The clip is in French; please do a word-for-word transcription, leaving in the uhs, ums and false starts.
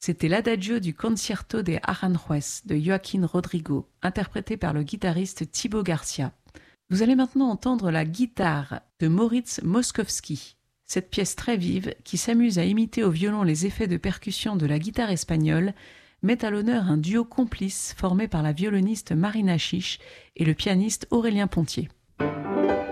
C'était l'adagio du Concierto de Aranjuez de Joaquín Rodrigo, interprété par le guitariste Thibaut Garcia. Vous allez maintenant entendre la guitare de Moritz Moszkowski. Cette pièce très vive, qui s'amuse à imiter au violon les effets de percussion de la guitare espagnole, met à l'honneur un duo complice formé par la violoniste Marina Chiche et le pianiste Aurélien Pontier.